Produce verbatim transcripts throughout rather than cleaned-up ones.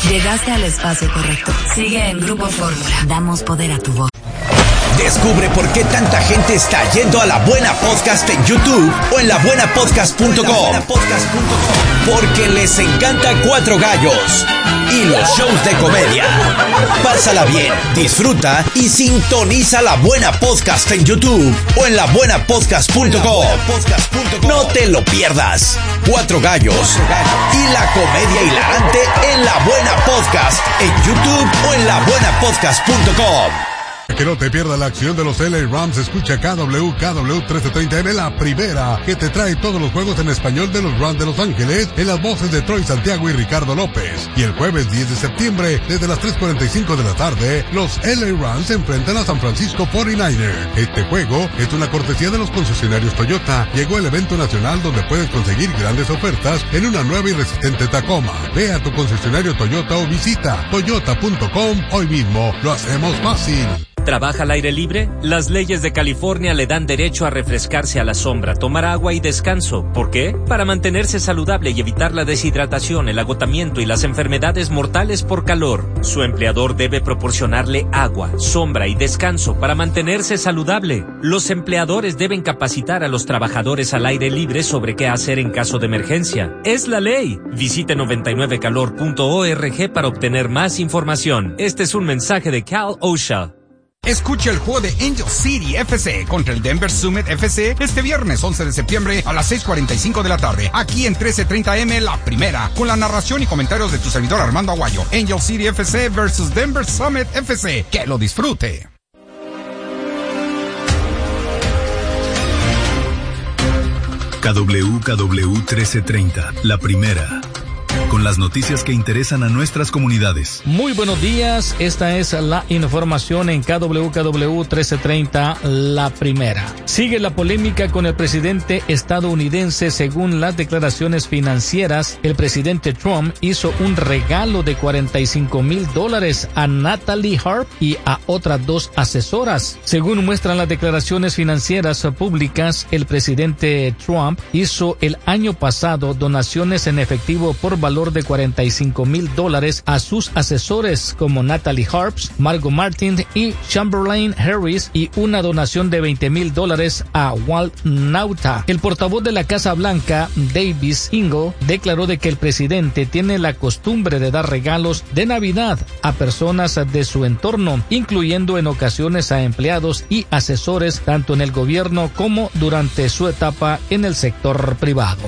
Llegaste al espacio correcto. Sigue en Grupo Fórmula. Damos poder a tu voz. Descubre por qué tanta gente está yendo a La Buena Podcast en YouTube o en la buena podcast punto com. Porque les encanta Cuatro Gallos y los shows de comedia. Pásala bien, disfruta y sintoniza La Buena Podcast en YouTube o en la buena podcast punto com. No te lo pierdas. Cuatro Gallos y la comedia hilarante en La Buena Podcast en YouTube o en la buena podcast punto com. Que no te pierdas la acción de los L A Rams, escucha K W K W trece treinta M, la primera, que te trae todos los juegos en español de los Rams de Los Ángeles, en las voces de Troy Santiago y Ricardo López. Y el jueves diez de septiembre, desde las tres cuarenta y cinco de la tarde, los L A Rams se enfrentan a San Francisco cuarenta y nueve ers. Este juego es una cortesía de los concesionarios Toyota. Llegó el evento nacional donde puedes conseguir grandes ofertas en una nueva y resistente Tacoma. Ve a tu concesionario Toyota o visita toyota punto com hoy mismo. Lo hacemos fácil. ¿Trabaja al aire libre? Las leyes de California le dan derecho a refrescarse a la sombra, tomar agua y descanso. ¿Por qué? Para mantenerse saludable y evitar la deshidratación, el agotamiento y las enfermedades mortales por calor. Su empleador debe proporcionarle agua, sombra y descanso para mantenerse saludable. Los empleadores deben capacitar a los trabajadores al aire libre sobre qué hacer en caso de emergencia. ¡Es la ley! Visite noventa y nueve calor punto org para obtener más información. Este es un mensaje de Cal OSHA. Escucha el juego de Angel City F C contra el Denver Summit F C este viernes once de septiembre a las seis cuarenta y cinco de la tarde, aquí en trece treinta M, la primera, con la narración y comentarios de tu servidor Armando Aguayo. Angel City F C versus Denver Summit F C. ¡Que lo disfrute! K W K W trece treinta, la primera. Con las noticias que interesan a nuestras comunidades. Muy buenos días, esta es la información en K W K W trece treinta, la primera. Sigue la polémica con el presidente estadounidense. Según las declaraciones financieras, el presidente Trump hizo un regalo de cuarenta y cinco mil dólares a Natalie Harp y a otras dos asesoras. Según muestran las declaraciones financieras públicas, el presidente Trump hizo el año pasado donaciones en efectivo por valor de cuarenta y cinco mil dólares a sus asesores como Natalie Harps, Margot Martin y Chamberlain Harris, y una donación de veinte mil dólares a Walt Nauta. El portavoz de la Casa Blanca, Davis Ingle, declaró de que el presidente tiene la costumbre de dar regalos de Navidad a personas de su entorno, incluyendo en ocasiones a empleados y asesores tanto en el gobierno como durante su etapa en el sector privado.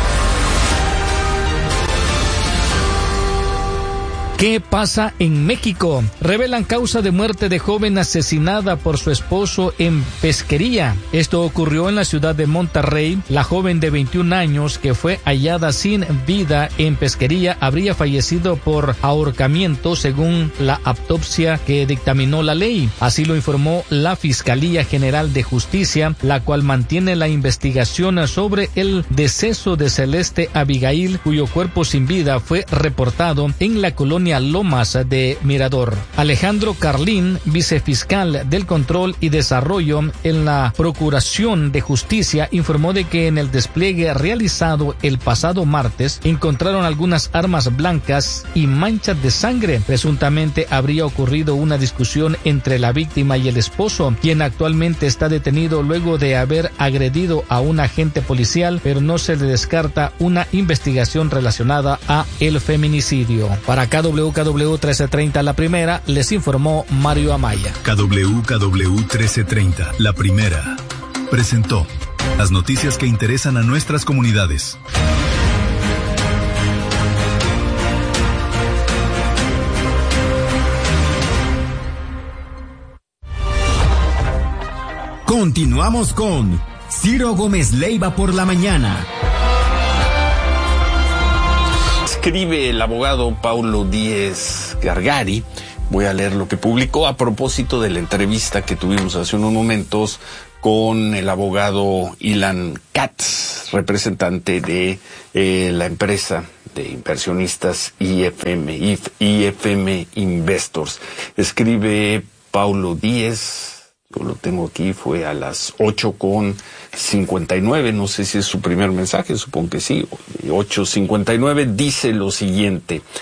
¿Qué pasa en México? Revelan causa de muerte de joven asesinada por su esposo en Pesquería. Esto ocurrió en la ciudad de Monterrey. La joven de veintiún años que fue hallada sin vida en Pesquería habría fallecido por ahorcamiento según la autopsia que dictaminó la ley. Así lo informó la Fiscalía General de Justicia, la cual mantiene la investigación sobre el deceso de Celeste Abigail, cuyo cuerpo sin vida fue reportado en la colonia Lomas de Mirador. Alejandro Carlín, vicefiscal del Control y Desarrollo en la Procuración de Justicia, informó de que en el despliegue realizado el pasado martes encontraron algunas armas blancas y manchas de sangre. Presuntamente habría ocurrido una discusión entre la víctima y el esposo, quien actualmente está detenido luego de haber agredido a un agente policial, pero no se le descarta una investigación relacionada a el feminicidio. Para K W K W trece treinta, la primera, les informó Mario Amaya. K W K W trece treinta, la primera, presentó las noticias que interesan a nuestras comunidades. Continuamos con Ciro Gómez Leiva por la mañana. Escribe el abogado Paulo Díez Gargari. Voy a leer lo que publicó a propósito de la entrevista que tuvimos hace unos momentos con el abogado Ilan Katz, representante de eh, la empresa de inversionistas I F M, I F M Investors. Escribe Paulo Díez, yo lo tengo aquí, fue a las ocho con cincuenta y nueve, no sé si es su primer mensaje, supongo que sí, ocho cincuenta y nueve, dice lo siguiente: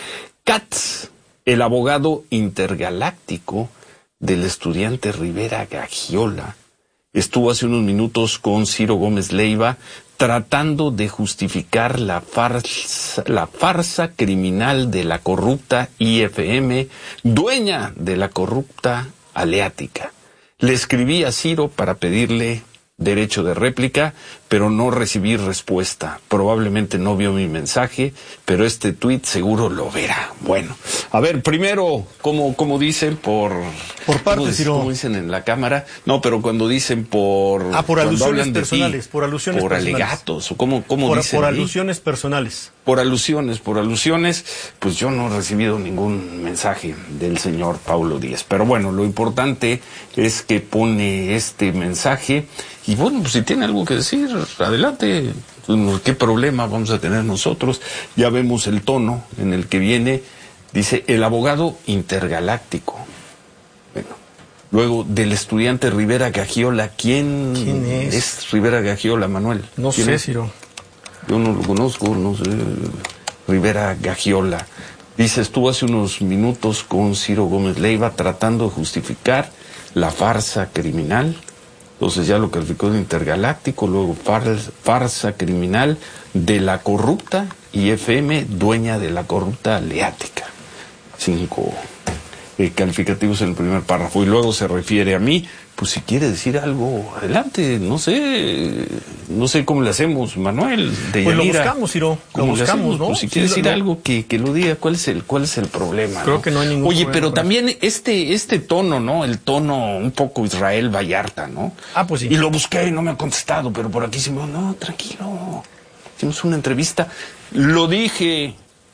Katz, el abogado intergaláctico del estudiante Rivera Gagiola, estuvo hace unos minutos con Ciro Gómez Leiva tratando de justificar la farsa, la farsa criminal de la corrupta I F M, dueña de la corrupta Aleática. Le escribí a Ciro para pedirle derecho de réplica, pero no recibí respuesta. Probablemente no vio mi mensaje, pero este tuit seguro lo verá. Bueno, a ver, primero, como, como dicen por... Por parte, Ciro. Como dicen en la cámara. No, pero cuando dicen por... Ah, por alusiones personales, ti, por alusiones por personales. Por alegatos, o como, como por, dicen Por ahí. alusiones personales. Por alusiones, por alusiones, pues yo no he recibido ningún mensaje del señor Paulo Díaz. Pero bueno, lo importante es que pone este mensaje y bueno, pues si tiene algo que decir, adelante. ¿Qué problema vamos a tener nosotros? Ya vemos el tono en el que viene. Dice, el abogado intergaláctico. Bueno, luego del estudiante Rivera Gagiola. ¿Quién, ¿Quién es? es Rivera Gagiola, Manuel? No sé, es? Ciro. Yo no lo conozco, no sé. Rivera Gagiola. Dice, estuvo hace unos minutos con Ciro Gómez Leiva tratando de justificar la farsa criminal. Entonces ya lo calificó de intergaláctico, luego farsa, farsa criminal de la corrupta I F M, dueña de la corrupta Aleática. Cinco eh, calificativos en el primer párrafo. Y luego se refiere a mí, pues si quiere decir algo, adelante, no sé, no sé cómo le hacemos, Manuel, de Pues Yanira. lo buscamos, Ciro, lo buscamos, ¿no? Pues si quiere Sí, decir lo, algo, que, que lo diga, ¿cuál es el, cuál es el problema? Creo ¿no? que no hay ningún Oye, problema pero con también este, este tono, ¿no? El tono un poco Israel Vallarta, ¿no? Ah, pues sí. Y lo busqué y no me ha contestado, pero por aquí se me dijo, no, tranquilo, hicimos una entrevista, lo dije,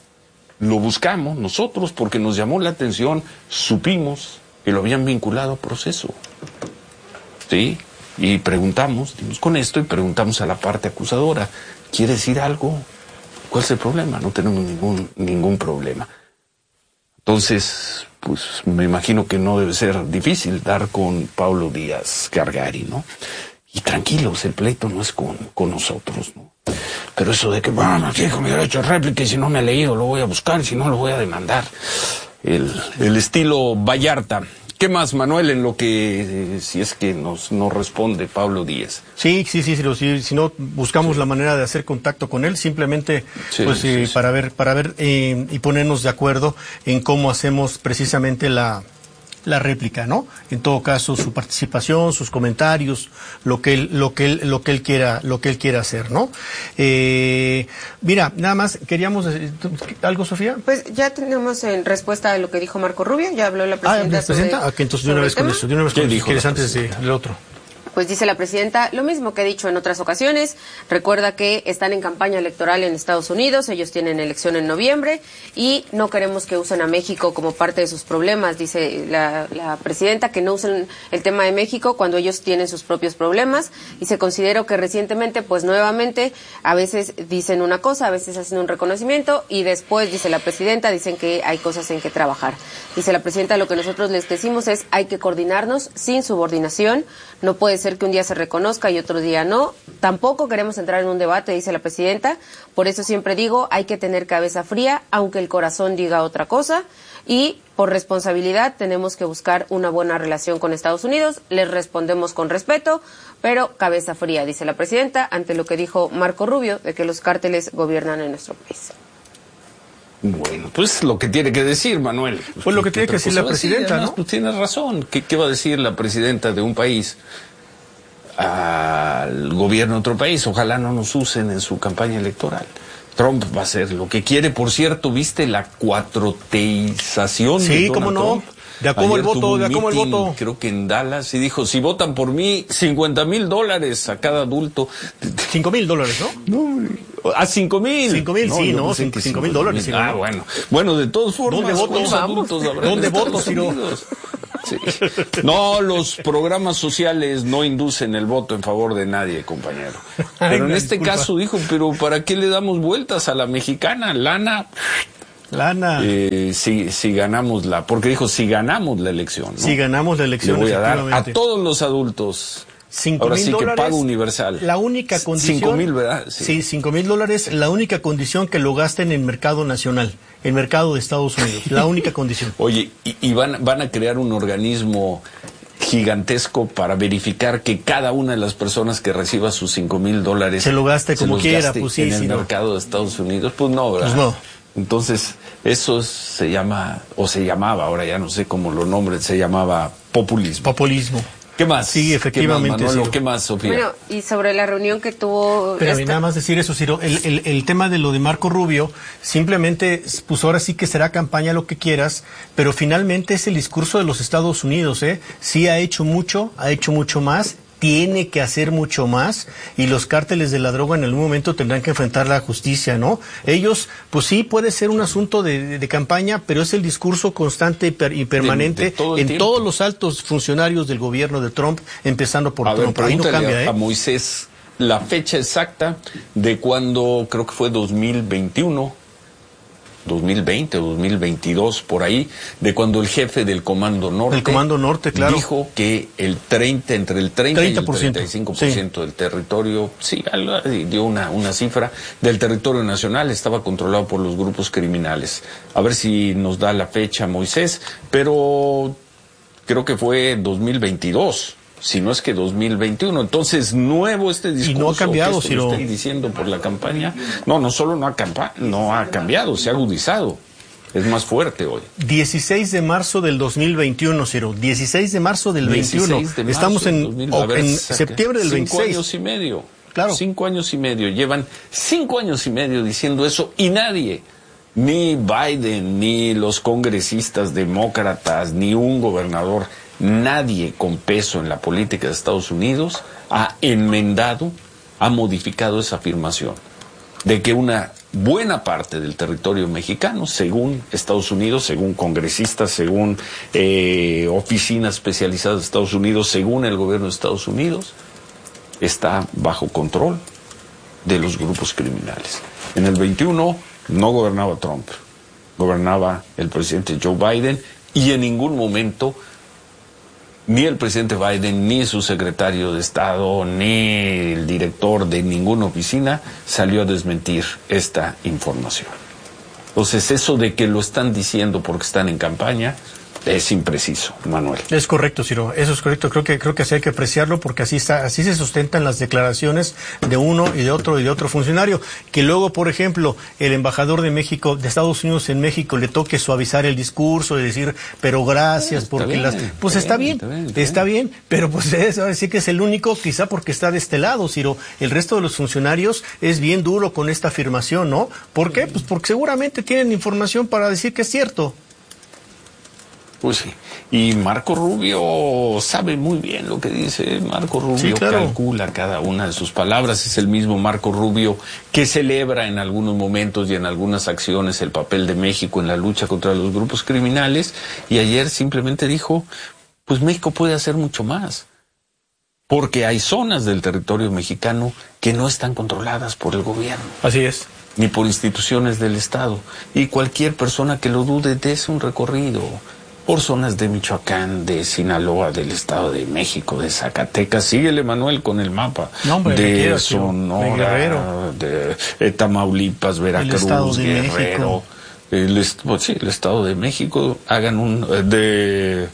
lo buscamos nosotros porque nos llamó la atención, supimos que lo habían vinculado a proceso. Sí, y preguntamos, dimos con esto y preguntamos a la parte acusadora, ¿quiere decir algo? ¿Cuál es el problema? No tenemos ningún, ningún problema. Entonces, pues me imagino que no debe ser difícil dar con Paulo Díaz Gargari, ¿no? Y tranquilos, el pleito no es con, con nosotros, ¿no? Pero eso de que, bueno, fijo mi derecho de réplica y si no me ha leído lo voy a buscar y si no lo voy a demandar. El, el estilo Vallarta. ¿Qué más, Manuel, en lo que, eh, si es que nos, nos responde Paulo Díaz? Sí, sí, sí, sí, sí, si no buscamos sí. la manera de hacer contacto con él, simplemente sí, pues sí, eh, sí. para ver, para ver eh, y ponernos de acuerdo en cómo hacemos precisamente la, la réplica, ¿no? En todo caso, su participación, sus comentarios, lo que él, lo que él, lo que él quiera, lo que él quiera hacer, ¿no? Eh, mira, nada más queríamos decir, ¿algo, Sofía? Pues ya tenemos en respuesta a lo que dijo Marco Rubio, ya habló la presidenta. Ah, ¿la presidenta? Sobre, ah, que entonces de una vez con eso, de una vez con eso, ¿quieres antes del otro? Pues dice la presidenta lo mismo que ha dicho en otras ocasiones. Recuerda que están en campaña electoral en Estados Unidos, ellos tienen elección en noviembre y no queremos que usen a México como parte de sus problemas, dice la, la presidenta, que no usen el tema de México cuando ellos tienen sus propios problemas. Y se consideró que recientemente, pues nuevamente, a veces dicen una cosa, a veces hacen un reconocimiento y después, dice la presidenta, dicen que hay cosas en que trabajar. Dice la presidenta, lo que nosotros les decimos es hay que coordinarnos sin subordinación, no puede ser que un día se reconozca y otro día no. Tampoco queremos entrar en un debate, dice la presidenta. Por eso siempre digo, hay que tener cabeza fría, aunque el corazón diga otra cosa. Y por responsabilidad tenemos que buscar una buena relación con Estados Unidos. Les respondemos con respeto, pero cabeza fría, dice la presidenta, ante lo que dijo Marco Rubio, de que los cárteles gobiernan en nuestro país. Bueno, pues lo que tiene que decir, Manuel. Pues, pues lo que tiene que decir la presidenta, además, ¿no? Pues tienes razón. ¿Qué, ¿Qué va a decir la presidenta de un país al gobierno de otro país? Ojalá no nos usen en su campaña electoral. Trump va a hacer lo que quiere. Por cierto, ¿viste la cuatropeización sí, de Donald cómo no. Trump? De a cómo el voto, de a cómo el voto. Creo que en Dallas, y dijo, si votan por mí, cincuenta mil dólares a cada adulto. Cinco mil dólares, ¿no? No, a cinco mil. Cinco mil, no, sí, no, cinco, cinco mil dólares. Ah, no. bueno. Bueno, de todas formas, ¿dónde votos? adultos ¿Dónde votos, si no? Sí. No, los programas sociales no inducen el voto en favor de nadie, compañero. Pero Ay, en no, este disculpa. caso dijo, pero ¿para qué le damos vueltas a la mexicana? Lana. Lana. Eh, si, si ganamos la, porque dijo, si ganamos la elección, ¿no? Si ganamos la elección, le voy a dar a efectivamente. todos los adultos Cinco Ahora mil sí que dólares, pago universal. La única condición. Cinco mil, ¿verdad? Sí, sí cinco mil dólares, la única condición que lo gasten en el mercado nacional, el mercado de Estados Unidos, la única condición. Oye, y, y van, van a crear un organismo gigantesco para verificar que cada una de las personas que reciba sus cinco mil dólares se lo gaste como quiera, gaste pues sí, en el sí, mercado no. de Estados Unidos, pues no, ¿verdad? Pues no. Entonces, eso se llama, o se llamaba, ahora ya no sé cómo lo nombres, se llamaba populismo. Populismo. ¿Qué más? Sí, efectivamente. ¿Qué más, Manolo? Sí. ¿Qué más, Sofía? Bueno, y sobre la reunión que tuvo... Pero esta... nada más decir eso, Ciro, el, el, el tema de lo de Marco Rubio, simplemente, pues ahora sí que será campaña lo que quieras, pero finalmente es el discurso de los Estados Unidos, ¿eh? Sí ha hecho mucho, ha hecho mucho más, tiene que hacer mucho más, y los cárteles de la droga en algún momento tendrán que enfrentar la justicia, ¿no? Ellos, pues sí, puede ser un asunto de, de, de campaña, pero es el discurso constante y, per, y permanente de, de todo en tiempo. Todos los altos funcionarios del gobierno de Trump, empezando por a Trump. ver, Ahí no pregúntale cambia, a, ¿eh? a Moisés la fecha exacta de cuando, creo que fue dos mil veintiuno, dos mil veinte o dos mil veintidós, por ahí, de cuando el jefe del Comando Norte, el Comando Norte, claro, dijo que el treinta, entre el treinta, treinta por ciento, y el treinta y cinco por ciento sí. del territorio, sí, dio una, una cifra, del territorio nacional estaba controlado por los grupos criminales. A ver si nos da la fecha, Moisés, pero creo que fue dos mil veintidós. Si no es que dos mil veintiuno, entonces nuevo este discurso. Y no ha cambiado, que si lo lo estén diciendo por la campaña. No, no solo no ha, campa no ha cambiado, se ha agudizado. Es más fuerte hoy. dieciséis de marzo del dos mil veintiuno, Ciro. dieciséis de marzo del veintiuno. De Estamos en, dos mil, o, ver, en septiembre del cinco veintiséis. Cinco años y medio. Claro. Cinco años y medio. Llevan cinco años y medio diciendo eso y nadie, ni Biden, ni los congresistas demócratas, ni un gobernador, nadie con peso en la política de Estados Unidos ha enmendado, ha modificado esa afirmación de que una buena parte del territorio mexicano, según Estados Unidos, según congresistas, según eh, oficinas especializadas de Estados Unidos, según el gobierno de Estados Unidos, está bajo control de los grupos criminales. En el veintiuno no gobernaba Trump, gobernaba el presidente Joe Biden, y en ningún momento ni el presidente Biden, ni su secretario de Estado, ni el director de ninguna oficina salió a desmentir esta información. Entonces, eso de que lo están diciendo porque están en campaña es impreciso, Manuel. Es correcto, Ciro, eso es correcto. Creo que creo que así hay que apreciarlo porque así está, así se sustentan las declaraciones de uno y de otro y de otro funcionario. Que luego, por ejemplo, el embajador de México, de Estados Unidos en México, le toque suavizar el discurso y decir, pero gracias está porque bien, las, pues está bien, está bien, está bien, está bien pero pues es, ahora sí que es el único, quizá porque está de este lado, Ciro. El resto de los funcionarios es bien duro con esta afirmación, ¿no? ¿Por qué? Pues porque seguramente tienen información para decir que es cierto. Pues sí. Y Marco Rubio sabe muy bien lo que dice. Marco Rubio sí, claro. calcula cada una de sus palabras. Es el mismo Marco Rubio que celebra en algunos momentos y en algunas acciones el papel de México en la lucha contra los grupos criminales. Y ayer simplemente dijo, pues México puede hacer mucho más. Porque hay zonas del territorio mexicano que no están controladas por el gobierno. Así es. Ni por instituciones del Estado. Y cualquier persona que lo dude, dése un recorrido por zonas de Michoacán, de Sinaloa, del Estado de México, de Zacatecas. Síguele, Manuel, con el mapa. No, hombre, de quiero, Sonora, de, de Tamaulipas, Veracruz, el Guerrero. El, pues, sí, el Estado de México. Hagan un... de,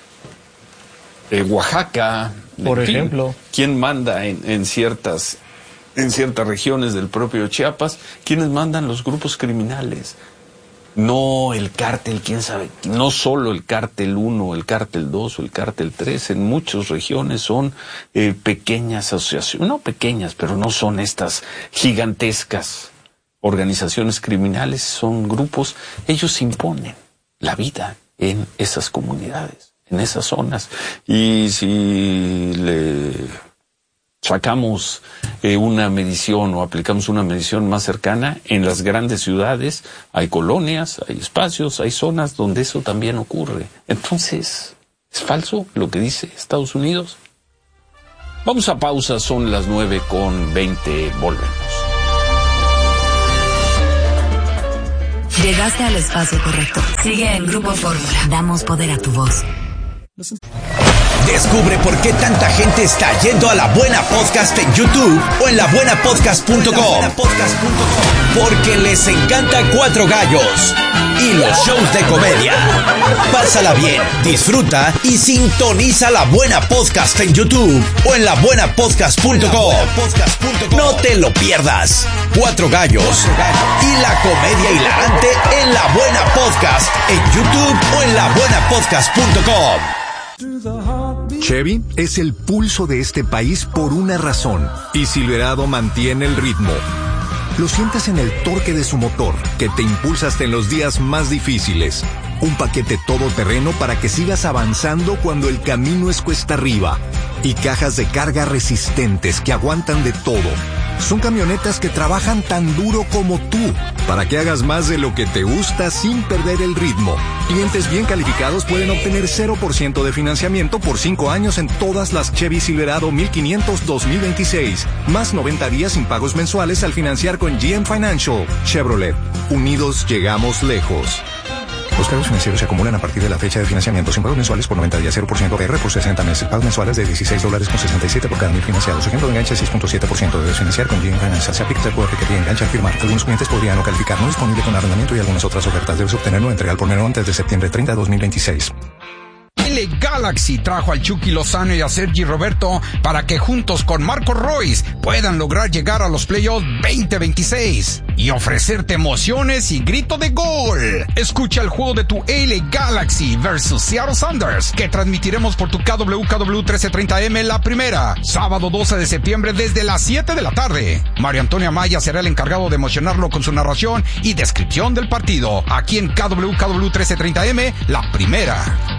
de Oaxaca. Por en fin, ejemplo. ¿Quién manda en, en ciertas... en ciertas regiones del propio Chiapas? ¿Quiénes mandan? Los grupos criminales. No el cártel, quién sabe, no solo el cártel uno, el cártel dos o el cártel tres, en muchas regiones son eh, pequeñas asociaciones, no pequeñas, pero no son estas gigantescas organizaciones criminales, son grupos, ellos imponen la vida en esas comunidades, en esas zonas. Y si le sacamos eh, una medición o aplicamos una medición más cercana, en las grandes ciudades hay colonias, hay espacios, hay zonas donde eso también ocurre. Entonces, ¿es falso lo que dice Estados Unidos? Vamos a pausa, son las nueve con veinte, volvemos. Llegaste al espacio correcto. Sigue en Grupo Fórmula. Damos poder a tu voz. Descubre por qué tanta gente está yendo a La Buena Podcast en YouTube o en la buena podcast punto com. Porque les encanta Cuatro Gallos y los shows de comedia. Pásala bien, disfruta y sintoniza La Buena Podcast en YouTube o en la buena podcast punto com. No te lo pierdas. Cuatro Gallos y la comedia hilarante en La Buena Podcast en YouTube o en la buena podcast punto com. Chevy es el pulso de este país por una razón, y Silverado mantiene el ritmo. Lo sientes en el torque de su motor, que te impulsa hasta en los días más difíciles. Un paquete todoterreno para que sigas avanzando cuando el camino es cuesta arriba. Y cajas de carga resistentes que aguantan de todo. Son camionetas que trabajan tan duro como tú, para que hagas más de lo que te gusta sin perder el ritmo. Clientes bien calificados pueden obtener cero por ciento de financiamiento por cinco años en todas las Chevy Silverado mil quinientos dos mil veintiséis. Más noventa días sin pagos mensuales al financiar con G M Financial. Chevrolet. Unidos llegamos lejos. Los cargos financieros se acumulan a partir de la fecha de financiamiento sin pagos mensuales por noventa días, cero por ciento A P R por sesenta meses. Pagos mensuales de dieciséis dólares con sesenta y siete por cada mil financiados. Ejemplo de enganche seis punto siete por ciento. Debes financiar con G M Financial. Se aplica el Q R que te engancha al firmar. Algunos clientes podrían no calificar. No disponible con arrendamiento y algunas otras ofertas. Debes obtenerlo o entregar por enero antes de septiembre treinta de dos mil veintiséis. L Galaxy trajo al Chucky Lozano y a Sergi Roberto para que juntos con Marco Royce puedan lograr llegar a los playoffs veinte veintiséis y ofrecerte emociones y grito de gol. Escucha el juego de tu L Galaxy versus Seattle Sounders, que transmitiremos por tu K W K W trece treinta M La Primera, sábado doce de septiembre desde las siete de la tarde. Mario Antonio Amaya será el encargado de emocionarlo con su narración y descripción del partido, aquí en K W K W trece treinta M La Primera.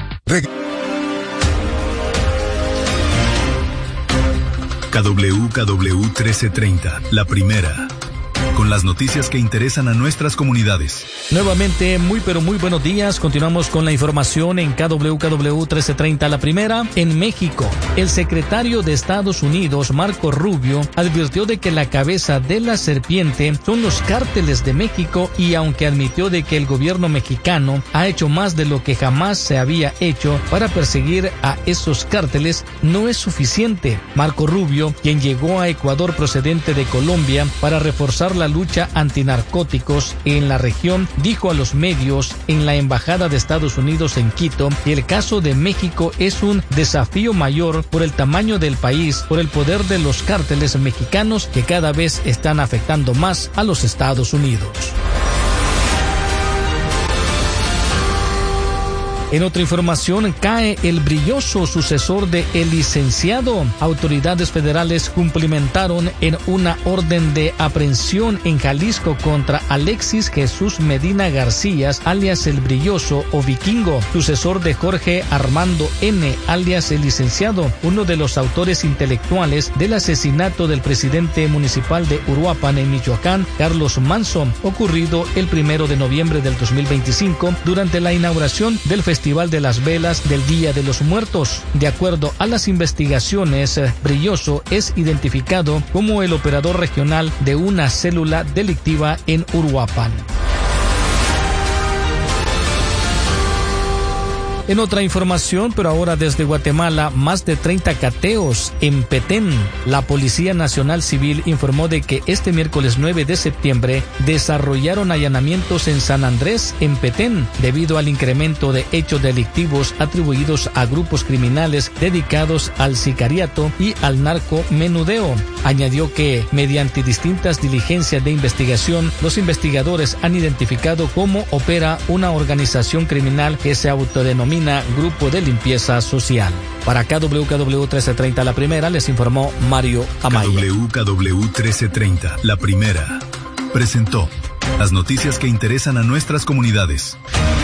K W K W trece treinta, La Primera, con las noticias que interesan a nuestras comunidades. Nuevamente, muy pero muy buenos días. Continuamos con la información en K W K W trece treinta, La Primera. En México, el secretario de Estados Unidos, Marco Rubio, advirtió de que la cabeza de la serpiente son los cárteles de México, y aunque admitió de que el gobierno mexicano ha hecho más de lo que jamás se había hecho para perseguir a esos cárteles, no es suficiente. Marco Rubio, quien llegó a Ecuador procedente de Colombia para reforzar la lucha antinarcóticos en la región, dijo a los medios en la Embajada de Estados Unidos en Quito que el caso de México es un desafío mayor por el tamaño del país, por el poder de los cárteles mexicanos que cada vez están afectando más a los Estados Unidos. En otra información, cae el brilloso sucesor de el licenciado. Autoridades federales cumplimentaron en una orden de aprehensión en Jalisco contra Alexis Jesús Medina García, alias el Brilloso o Vikingo, sucesor de Jorge Armando N., alias el licenciado, uno de los autores intelectuales del asesinato del presidente municipal de Uruapan en Michoacán, Carlos Manso, ocurrido el primero de noviembre del dos mil veinticinco durante la inauguración del Festival de las Velas del Día de los Muertos. De acuerdo a las investigaciones, Brilloso es identificado como el operador regional de una célula delictiva en Uruapan. En otra información, pero ahora desde Guatemala, más de treinta cateos en Petén. La Policía Nacional Civil informó de que este miércoles nueve de septiembre desarrollaron allanamientos en San Andrés, en Petén, debido al incremento de hechos delictivos atribuidos a grupos criminales dedicados al sicariato y al narcomenudeo. Añadió que, mediante distintas diligencias de investigación, los investigadores han identificado cómo opera una organización criminal que se autodenomina Grupo de Limpieza Social. Para K W K W trece treinta La Primera, les informó Mario Amaya. K W K W trece treinta La Primera presentó las noticias que interesan a nuestras comunidades.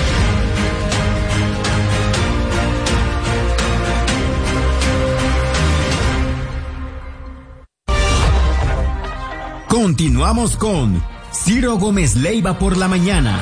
Continuamos con Ciro Gómez Leiva por la mañana.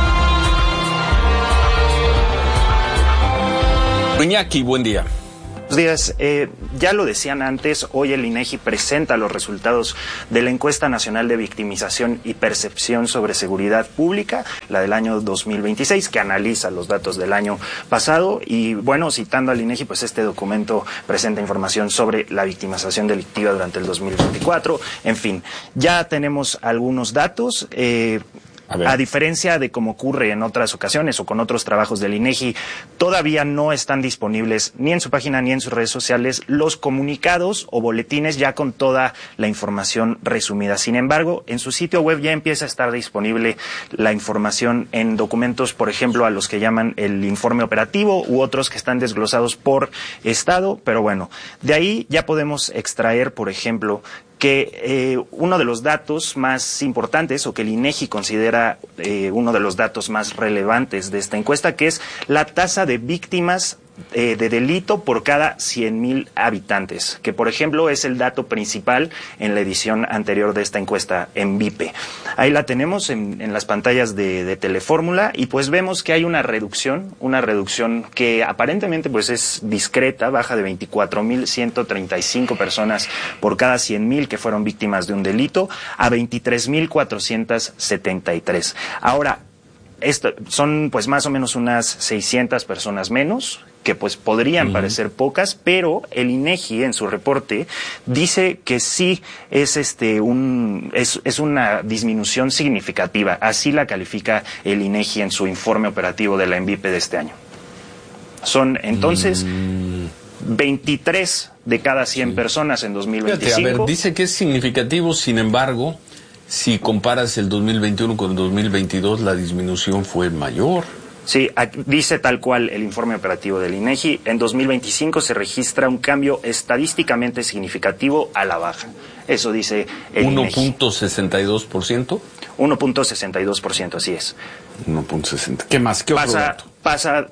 Iñaki, buen día. días. Eh, ya lo decían antes, hoy el INEGI presenta los resultados de la Encuesta Nacional de Victimización y Percepción sobre Seguridad Pública, la del año dos mil veintiséis, que analiza los datos del año pasado. Y bueno, citando al INEGI, pues este documento presenta información sobre la victimización delictiva durante el dos mil veinticuatro. En fin, ya tenemos algunos datos. Eh, A, a diferencia de como ocurre en otras ocasiones o con otros trabajos del INEGI, todavía no están disponibles ni en su página ni en sus redes sociales los comunicados o boletines ya con toda la información resumida. Sin embargo, en su sitio web ya empieza a estar disponible la información en documentos, por ejemplo, a los que llaman el informe operativo u otros que están desglosados por estado. Pero bueno, de ahí ya podemos extraer, por ejemplo, que eh, uno de los datos más importantes o que el INEGI considera eh, uno de los datos más relevantes de esta encuesta, que es la tasa de víctimas eh, de delito por cada cien mil habitantes, que por ejemplo es el dato principal en la edición anterior de esta encuesta en Vipe. Ahí la tenemos en, en las pantallas de, de Telefórmula y pues vemos que hay una reducción, una reducción que aparentemente pues es discreta, baja de veinticuatro mil ciento treinta y cinco personas por cada cien mil que fueron víctimas de un delito a veintitrés mil cuatrocientos setenta y tres. Ahora, esto son pues más o menos unas seiscientas personas menos, que pues podrían uh-huh. parecer pocas, pero el INEGI en su reporte dice que sí es este un es, es una disminución significativa. Así la califica el INEGI en su informe operativo de la ENVIPE de este año. Son entonces mm. veintitrés de cada cien sí. personas en dos mil veinticinco. Fíjate, a ver, dice que es significativo, sin embargo, si comparas el dos mil veintiuno con el dos mil veintidós, la disminución fue mayor. Sí, dice tal cual el informe operativo del INEGI, en dos mil veinticinco se registra un cambio estadísticamente significativo a la baja. Eso dice el uno INEGI. uno punto sesenta y dos por ciento. uno punto sesenta y dos por ciento, así es. uno punto sesenta. ¿Qué más? ¿Qué otro pasa, dato? Pasa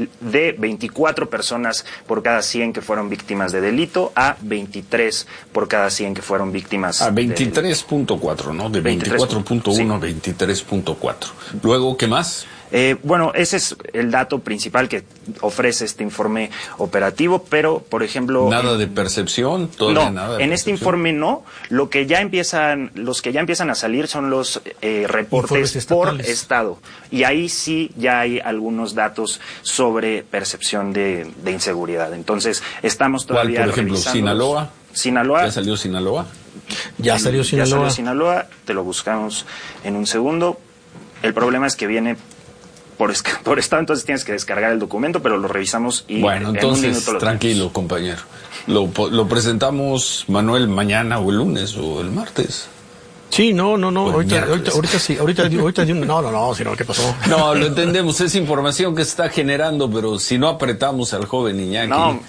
de veinticuatro personas por cada cien que fueron víctimas de delito a veintitrés por cada cien que fueron víctimas. A veintitrés punto cuatro, ¿no? De veinticuatro punto uno a veintitrés punto cuatro. Luego, ¿qué más? Eh, bueno, ese es el dato principal que ofrece este informe operativo, pero, por ejemplo... Nada en, de percepción, todavía no, nada de en percepción. Este informe no. Lo que ya empiezan, los que ya empiezan a salir son los eh, reportes por estado. Y ahí sí ya hay algunos datos sobre percepción de, de inseguridad. Entonces, estamos todavía... ¿Cuál, por ejemplo, Sinaloa? Sinaloa. ¿Ya salió Sinaloa? Ya salió Sinaloa. Ya salió Sinaloa, te lo buscamos en un segundo. El problema es que viene... Por, por estado, entonces tienes que descargar el documento, pero lo revisamos y bueno, en entonces, un minuto lo tranquilo, tenemos. compañero. Lo, lo presentamos, Manuel, mañana o el lunes o el martes. Sí, no, no, no, ahorita, ahorita, ahorita sí, ahorita, ahorita, no, no, no, sino, ¿qué pasó? No, lo entendemos, es información que se está generando, pero si no apretamos al joven Iñaki, no.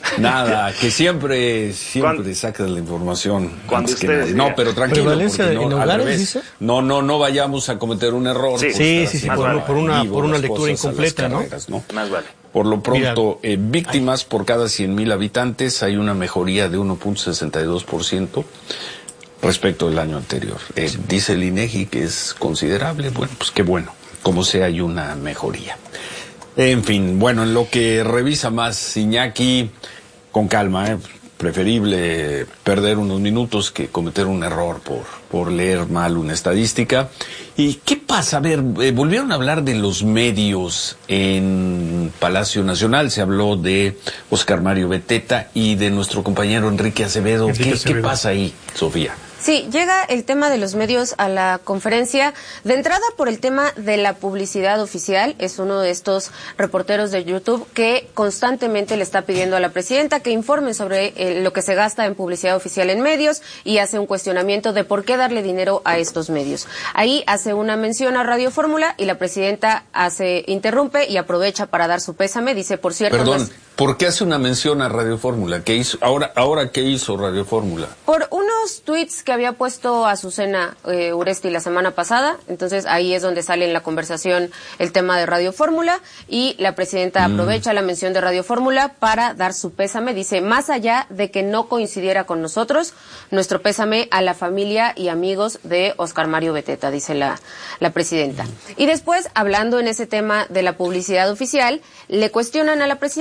nada, que siempre, siempre cuando, saca la información. Cuando ustedes no, pero tranquilo, ¿Prevalencia porque no, en hogares, dice? No, no, no vayamos a cometer un error. Sí, sí, sí, sí por, vale. por una, por una lectura incompleta, carreras, ¿no? Más vale. Por lo pronto, eh, víctimas por cada cien mil habitantes, hay una mejoría de uno punto sesenta y dos por ciento. Respecto del año anterior. Eh, dice el INEGI que es considerable. Bueno, pues qué bueno. Como sea, hay una mejoría. En fin, bueno, en lo que revisa más Iñaki, con calma, ¿eh? Preferible perder unos minutos que cometer un error por, por leer mal una estadística. ¿Y qué pasa? A ver, eh, volvieron a hablar de los medios en Palacio Nacional. Se habló de Oscar Mario Beteta y de nuestro compañero Enrique Acevedo. Enrique ¿Qué, Acevedo. ¿Qué pasa ahí, Sofía? Sí, llega el tema de los medios a la conferencia, de entrada por el tema de la publicidad oficial. Es uno de estos reporteros de YouTube que constantemente le está pidiendo a la presidenta que informe sobre eh, lo que se gasta en publicidad oficial en medios y hace un cuestionamiento de por qué darle dinero a estos medios. Ahí hace una mención a Radio Fórmula y la presidenta hace interrumpe y aprovecha para dar su pésame. Dice, por cierto... Perdón, pues, ¿por qué hace una mención a Radio Fórmula? ¿Qué hizo? Ahora, ahora ¿qué hizo Radio Fórmula? Por unos tweets que había puesto Azucena eh, Uresti la semana pasada. Entonces ahí es donde sale en la conversación el tema de Radio Fórmula y la presidenta mm. aprovecha la mención de Radio Fórmula para dar su pésame. Dice, más allá de que no coincidiera con nosotros, nuestro pésame a la familia y amigos de Oscar Mario Beteta, dice la, la presidenta. Mm. Y después, hablando en ese tema de la publicidad oficial, le cuestionan a la presidenta sobre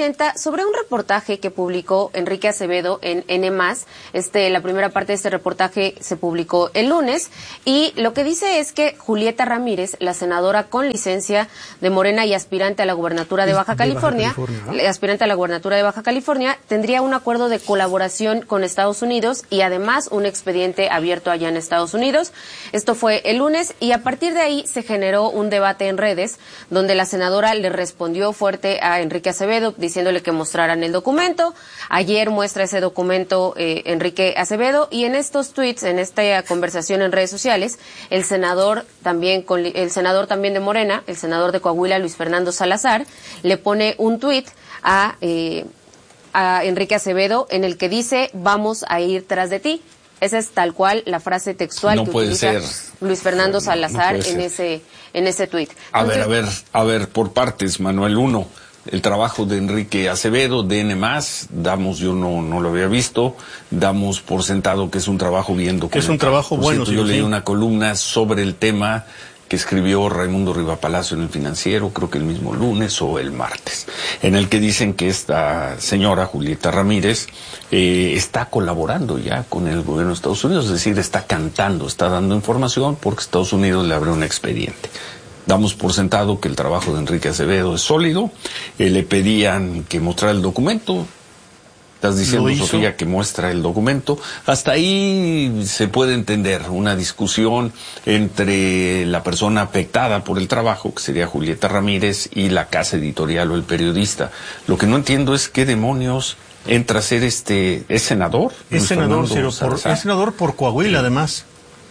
sobre un reportaje que publicó Enrique Acevedo en N más. Este, la primera parte de este reportaje se publicó el lunes y lo que dice es que Julieta Ramírez, la senadora con licencia de Morena y aspirante a la gubernatura de Baja California, de Baja California ¿no? aspirante a la gubernatura de Baja California, tendría un acuerdo de colaboración con Estados Unidos y además un expediente abierto allá en Estados Unidos. Esto fue el lunes y a partir de ahí se generó un debate en redes donde la senadora le respondió fuerte a Enrique Acevedo diciéndole que mostraran el documento. Ayer muestra ese documento eh, Enrique Acevedo y en estos tweets, en esta conversación en redes sociales, el senador también con, el senador también de Morena, el senador de Coahuila, Luis Fernando Salazar, le pone un tweet a eh, a Enrique Acevedo en el que dice vamos a ir tras de ti. Esa es tal cual la frase textual no que puede utiliza ser. Luis Fernando Salazar no en ese en ese tuit. A ver, a ver, a ver, por partes, Manuel. Uno, el trabajo de Enrique Acevedo, de N más, damos, yo no, no lo había visto, damos por sentado que es un trabajo bien documentado. Que es un trabajo por bueno. Cierto, yo sí, leí sí. una columna sobre el tema que escribió Raimundo Rivapalacio en El Financiero, creo que el mismo lunes o el martes, en el que dicen que esta señora, Julieta Ramírez, eh, está colaborando ya con el gobierno de Estados Unidos, es decir, está cantando, está dando información porque Estados Unidos le abre un expediente. Damos por sentado que el trabajo de Enrique Acevedo es sólido, eh, le pedían que mostrara el documento. Estás diciendo, Sofía, que muestra el documento. Hasta ahí se puede entender una discusión entre la persona afectada por el trabajo, que sería Julieta Ramírez, y la casa editorial o el periodista. Lo que no entiendo es qué demonios entra a ser este... ¿Es senador? Es senador, Ciro, por, es senador por Coahuila, sí. Además.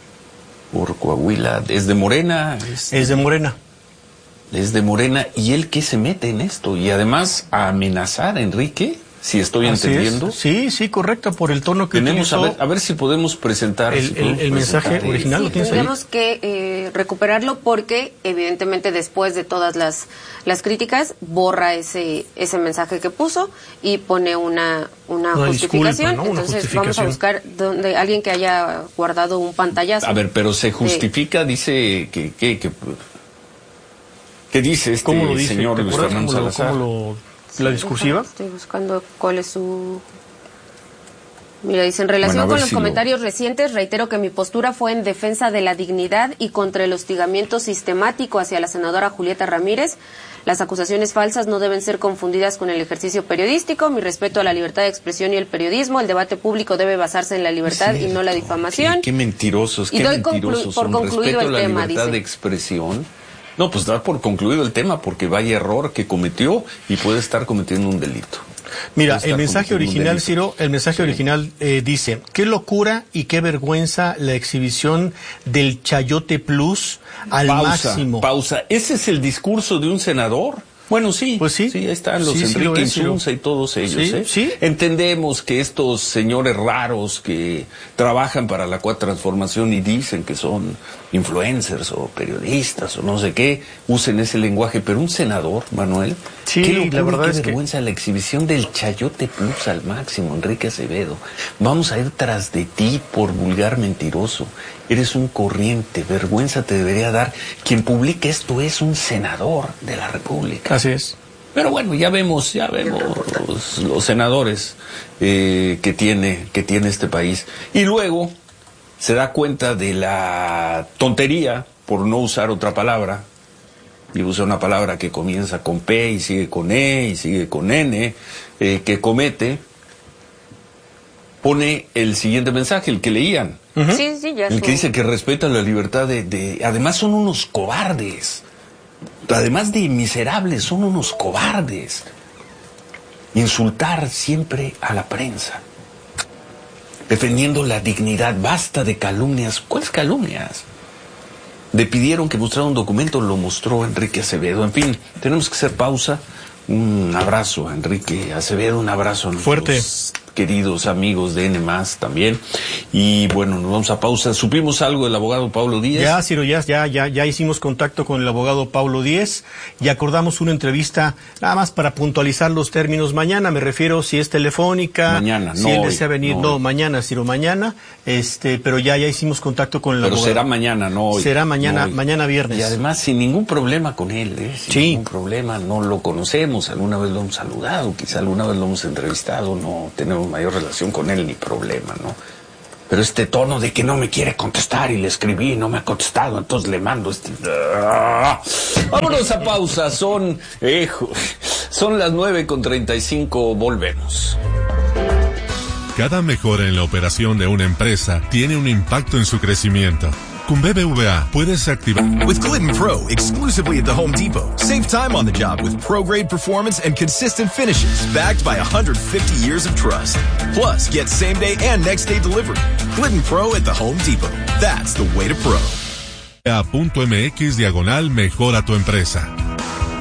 Por Coahuila. ¿Es de Morena? Es, es de Morena. Es de Morena. ¿Y él qué se mete en esto? Y además a amenazar a Enrique... Si estoy Así entendiendo. Es. Sí, sí, correcto, por el tono que tenemos. utilizó. A ver, a ver si podemos presentar el, si podemos el, el presentar mensaje original. Sí, ¿lo tienes tendremos ahí? que eh, recuperarlo porque, evidentemente, después de todas las las críticas, borra ese ese mensaje que puso y pone una una, una justificación. Disculpa, ¿no? Una Entonces justificación. vamos a buscar donde alguien que haya guardado un pantallazo. A ver, pero se justifica, de... dice que que que ¿qué dice este ¿Cómo lo dice? señor Luis Fernando ¿Cómo lo, Salazar? ¿Cómo lo la discursiva? Estoy buscando cuál es su... Mira, dice, en relación bueno, con los si comentarios lo... recientes, reitero que mi postura fue en defensa de la dignidad y contra el hostigamiento sistemático hacia la senadora Julieta Ramírez. Las acusaciones falsas no deben ser confundidas con el ejercicio periodístico. Mi respeto a la libertad de expresión y el periodismo. El debate público debe basarse en la libertad sí, y no la difamación. Qué, qué mentirosos, qué y doy mentirosos conclu- por son. concluido Respeto el a la tema, libertad dice. de expresión. No, pues da por concluido el tema porque vaya error que cometió y puede estar cometiendo un delito. Mira, el mensaje original, Ciro, el mensaje sí. original eh, dice, qué locura y qué vergüenza la exhibición del Chayote Plus al pausa, máximo. Pausa, ¿ese es el discurso de un senador? Bueno, sí, pues sí, sí, ahí están los sí, Enrique sí Insunza y todos ellos. Sí, ¿eh? sí. Entendemos que estos señores raros que trabajan para la Cuarta Transformación y dicen que son influencers o periodistas o no sé qué, usen ese lenguaje, pero un senador, Manuel, sí, qué locura, la verdad qué es vergüenza que... la exhibición del Chayote Plus al máximo, Enrique Acevedo. Vamos a ir tras de ti por vulgar mentiroso. Eres un corriente, vergüenza te debería dar. Quien publica esto es un senador de la República. Así es. Pero bueno, ya vemos, ya vemos los, los senadores eh, que tiene, que tiene este país. Y luego se da cuenta de la tontería, por no usar otra palabra, y usa una palabra que comienza con P y sigue con E y sigue con N, eh, que comete, pone el siguiente mensaje, el que leían. Uh-huh. Sí, sí, ya el que dice que respeta la libertad de, de... Además son unos cobardes. Además de miserables, son unos cobardes. Insultar siempre a la prensa. Defendiendo la dignidad. Basta de calumnias. ¿Cuáles calumnias? Le pidieron que mostrara un documento, lo mostró Enrique Acevedo. En fin, tenemos que hacer pausa. Un abrazo a Enrique Acevedo, un abrazo a fuerte. Los queridos amigos de N más también. Y bueno, nos vamos a pausa. ¿Supimos algo del abogado Paulo Díez? Ya, Ciro, ya, ya, ya, ya hicimos contacto con el abogado Paulo Díez y acordamos una entrevista nada más para puntualizar los términos mañana. Me refiero si es telefónica, mañana, si no él hoy, desea venir, no, no, mañana, Ciro, mañana, este, pero ya, ya hicimos contacto con el pero abogado. será mañana, no hoy. Será mañana, no mañana viernes. Y además sin ningún problema con él, ¿eh? Sin sí. ningún problema, no lo conocemos, alguna vez lo hemos saludado, quizá alguna vez lo hemos entrevistado, no tenemos mayor relación con él ni problema, ¿no? Pero este tono de que no me quiere contestar y le escribí y no me ha contestado, entonces le mando este... ¡Ah! Vámonos a pausa, son... Eh, son las nueve con treinta y cinco, volvemos. Cada mejora en la operación de una empresa tiene un impacto en su crecimiento. Con B B V A puedes activar. With Glidden Pro, exclusively at the Home Depot. Save time on the job with pro-grade performance and consistent finishes, backed by one hundred fifty years of trust. Plus, get same-day and next-day delivery. Glidden Pro at the Home Depot. That's the way to pro. A.mx diagonal mejora tu empresa.